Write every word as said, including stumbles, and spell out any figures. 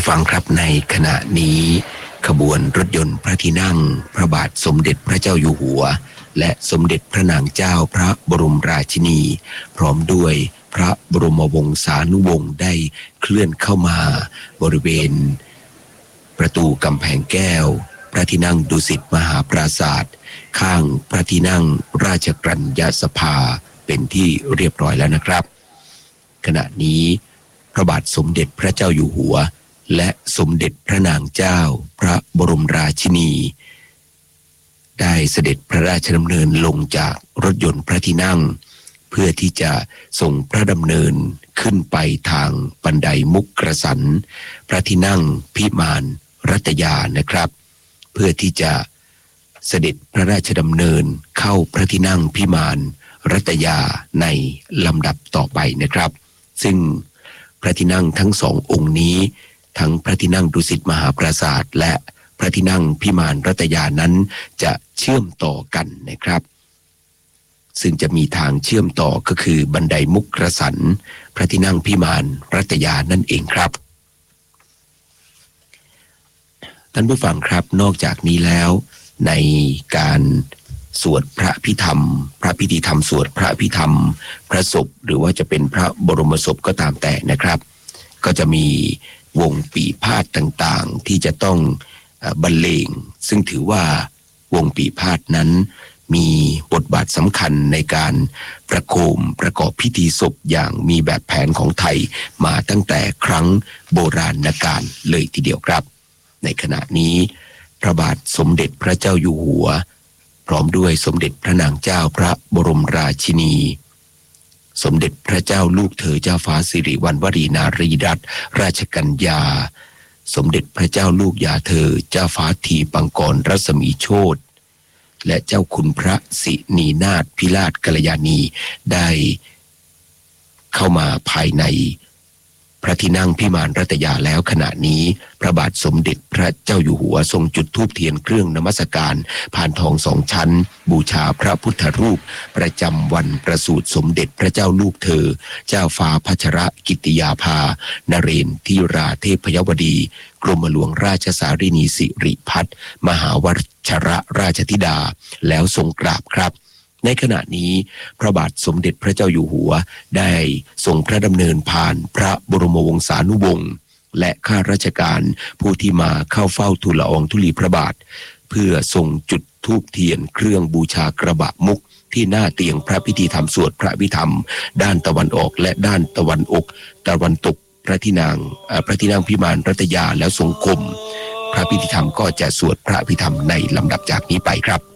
ฟังครับในขณะนี้ขบวนรถยนต์พระที่นั่งพระบาทสมเด็จพระเจ้าอยู่หัวและสมเด็จพระนางเจ้าพระบรมราชินีพร้อมด้วยพระบรมวงศานุวงศ์ได้เคลื่อนเข้ามาบริเวณประตูกำแพงแก้วพระที่นั่งดุสิตมหาปราสาทข้างพระที่นั่งราชกัญญาสภาเป็นที่เรียบร้อยแล้วนะครับขณะนี้พระบาทสมเด็จพระเจ้าอยู่หัวและสมเด็จพระนางเจ้าพระบรมราชินีได้เสด็จพระราชดำเนินลงจากรถยนต์พระที่นั่งเพื่อที่จะส่งพระดำเนินขึ้นไปทางบันไดมุกกระสันพระที่นั่งพิมานรัตยานะครับเพื่อที่จะเสด็จพระราชดำเนินเข้าพระที่นั่งพิมานรัตยาในลำดับต่อไปนะครับซึ่งพระที่นั่งทั้งสององค์นี้ทั้งพระที่นั่งดุสิตมหาปราสาทและพระที่นั่งพิมานรัตยานั้นจะเชื่อมต่อกันนะครับซึ่งจะมีทางเชื่อมต่อก็คือบันไดมุกกระสันพระที่นั่งพิมานรัตยานั่นเองครับท่านผู้ฟังครับนอกจากนี้แล้วในการสวดพระพิธรรมพระพิธีธรรมสวดพระพิธรรมพระศพหรือว่าจะเป็นพระบรมศพก็ตามแต่นะครับก็จะมีวงปีพาทย์ต่างๆที่จะต้องบรรเลงซึ่งถือว่าวงปีพาทย์นั้นมีบทบาทสำคัญในการประโคมประกอบพิธีศพอย่างมีแบบแผนของไทยมาตั้งแต่ครั้งโบราณกาลเลยทีเดียวครับในขณะนี้พระบาทสมเด็จพระเจ้าอยู่หัวพร้อมด้วยสมเด็จพระนางเจ้าพระบรมราชินีสมเด็จพระเจ้าลูกเธอเจ้าฟ้าสิริวัณวรีนารีรัตนราชกัญญาสมเด็จพระเจ้าลูกยาเธอเจ้าฟ้าทีปังกรรัศมีโชติและเจ้าคุณพระสินีนาถพิราชกัลยาณีได้เข้ามาภายในพระที่นั่งพิมานรัตยาแล้วขณะนี้พระบาทสมเด็จพระเจ้าอยู่หัวทรงจุดธูปเทียนเครื่องนมัสการพานทองสองชั้นบูชาพระพุทธรูปประจำวันประสูติสมเด็จพระเจ้าลูกเธอเจ้าฟ้าพัชรกิติยาภานเรนทิราเทพยวดีกรมหลวงราชสารินีสิริพัฒน์มหาวชรราชธิดาแล้วทรงกราบครับในขณะนี้พระบาทสมเด็จพระเจ้าอยู่หัวได้ทรงพระดำเนินผ่านพระบรมวงศานุวงศ์และข้าราชการผู้ที่มาเข้าเฝ้าทูลละอองธุลีพระบาทเพื่อทรงจุดธูปเทียนเครื่องบูชากระบะมุกที่หน้าเตียงพระพิธีธรรมสวดพระพิธรรมด้านตะวันออกและด้านตะวันออกตะวันตกพระที่นั่งพระที่นั่งพิมานรัตยาแล้วทรงคมพระพิธีธรรมก็จะสวดพระพิธรรมในลำดับจากนี้ไปครับ